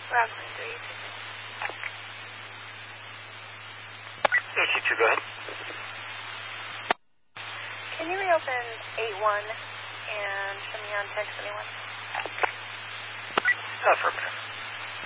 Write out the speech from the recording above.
Rockland 3. AC2, go ahead. Can you reopen 8-1 and show me on 1021? Affirmative.